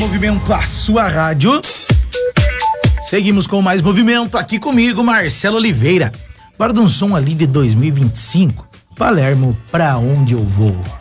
Movimento, a sua rádio. Seguimos com mais movimento aqui comigo, Marcelo Oliveira. Bora de um som ali de 2025. Palermo, pra onde eu vou?